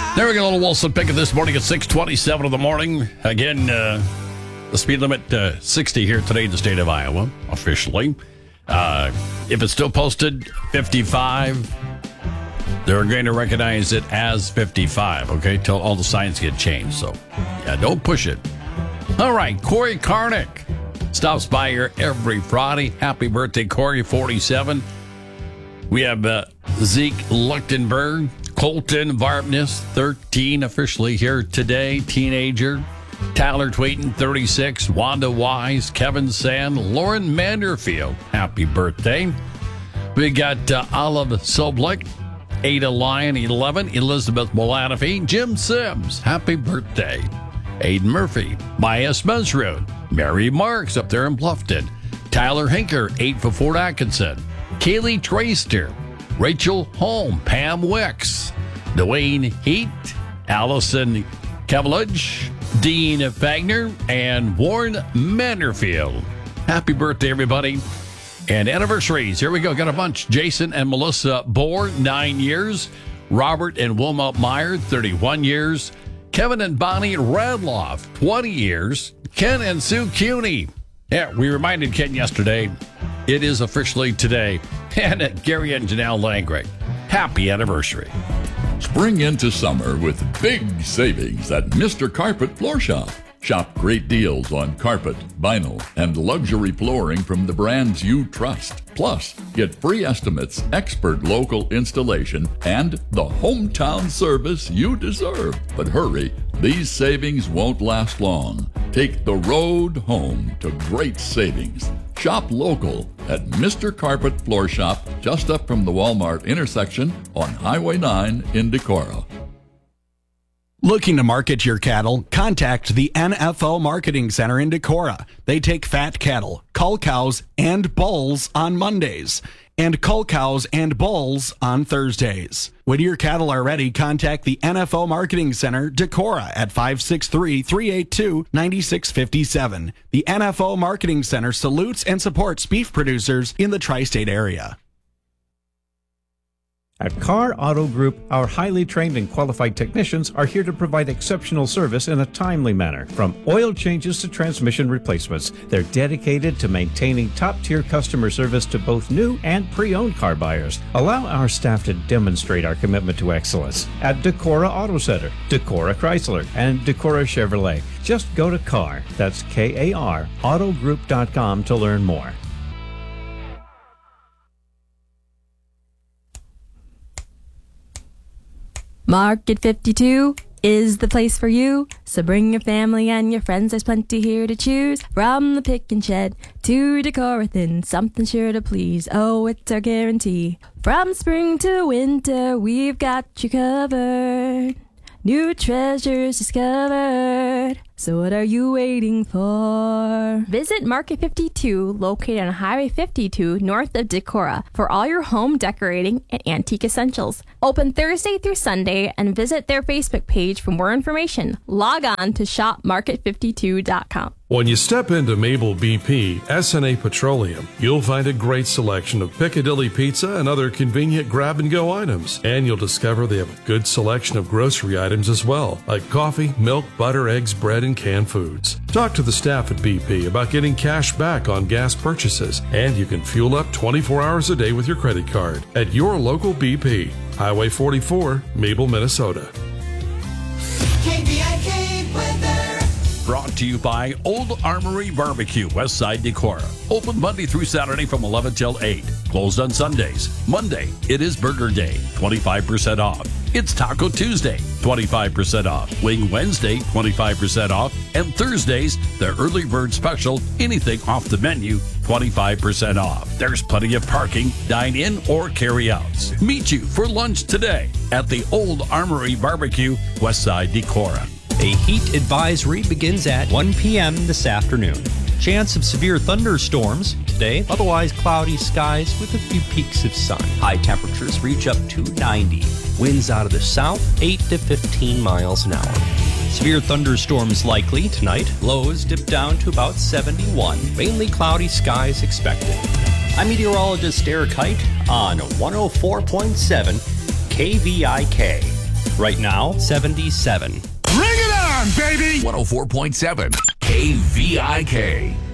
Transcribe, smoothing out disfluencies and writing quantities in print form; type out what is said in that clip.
There we go, a little Wilson Pickett this morning at 6:27 in the morning. Again, the speed limit 60 here today in the state of Iowa, officially. If it's still posted 55, they're going to recognize it as 55, okay, till all the signs get changed. So, yeah, don't push it. All right, Corey Karnick stops by here every Friday. Happy birthday, Corey, 47. We have Zeke Luchtenberg, Colton Varpness, 13, officially here today, teenager. Tyler Tweeton, 36. Wanda Wise, Kevin Sand, Lauren Manderfield, happy birthday. We got Olive Soblick, Ada Lyon, 11. Elizabeth Molanofi, Jim Sims, happy birthday. Aiden Murphy, Maya Smesrud, Mary Marks up there in Bluffton. Tyler Hinker, 8 for Fort Atkinson. Kaylee Traister, Rachel Holm, Pam Wicks, Dwayne Heat, Allison Cavillage, Dean Fagner, and Warren Manderfield. Happy birthday, everybody. And anniversaries. Here we go. Got a bunch. Jason and Melissa Bohr, 9 years. Robert and Wilma Meyer, 31 years. Kevin and Bonnie Radloff, 20 years. Ken and Sue Cuney. Yeah, we reminded Ken yesterday. It is officially today. And Gary and Janelle Langray. Happy anniversary. Spring into summer with big savings at Mr. Carpet Floor Shop. Shop great deals on carpet, vinyl, and luxury flooring from the brands you trust. Plus, get free estimates, expert local installation, and the hometown service you deserve. But hurry, these savings won't last long. Take the road home to great savings. Shop local at Mr. Carpet Floor Shop, just up from the Walmart intersection on Highway 9 in Decorah. Looking to market your cattle? Contact the NFO Marketing Center in Decorah. They take fat cattle, cull cows, and bulls on Mondays, and cull cows and bulls on Thursdays. When your cattle are ready, contact the NFO Marketing Center, Decorah, at 563-382-9657. The NFO Marketing Center salutes and supports beef producers in the tri-state area. At Carr Auto Group, our highly trained and qualified technicians are here to provide exceptional service in a timely manner. From oil changes to transmission replacements, they're dedicated to maintaining top-tier customer service to both new and pre-owned car buyers. Allow our staff to demonstrate our commitment to excellence at Decorah Auto Center, Decorah Chrysler, and Decorah Chevrolet. Just go to Carr, that's K-A-R, autogroup.com to learn more. Market 52 is the place for you. So bring your family and your friends. There's plenty here to choose. From the pick and shed to Decorathin, something sure to please. Oh, it's our guarantee. From spring to winter, we've got you covered. New treasures discovered. So what are you waiting for? Visit Market 52, located on Highway 52, north of Decorah, for all your home decorating and antique essentials. Open Thursday through Sunday, and visit their Facebook page for more information. Log on to shopmarket52.com. When you step into Mabel BP, S&A Petroleum, you'll find a great selection of Piccadilly pizza and other convenient grab-and-go items. And you'll discover they have a good selection of grocery items as well, like coffee, milk, butter, eggs, bread, and canned foods. Talk to the staff at BP about getting cash back on gas purchases, and you can fuel up 24 hours a day with your credit card at your local BP. Highway 44, Mabel, Minnesota. KVIK weather. Brought to you by Old Armory Barbecue, Westside Decorah. Open Monday through Saturday from 11 till 8. Closed on Sundays. Monday, it is Burger Day, 25% off. It's Taco Tuesday, 25% off. Wing Wednesday, 25% off. And Thursdays, the early bird special, anything off the menu, 25% off. There's plenty of parking, dine in, or carry outs. Meet you for lunch today at the Old Armory Barbecue, Westside Decorah. A heat advisory begins at 1 p.m. this afternoon. Chance of severe thunderstorms today, otherwise cloudy skies with a few peaks of sun. High temperatures reach up to 90. Winds out of the south, 8 to 15 miles an hour. Severe thunderstorms likely tonight. Lows dip down to about 71. Mainly cloudy skies expected. I'm meteorologist Eric Height on 104.7 KVIK. Right now, 77. Bring it on, baby! 104.7 KVIK.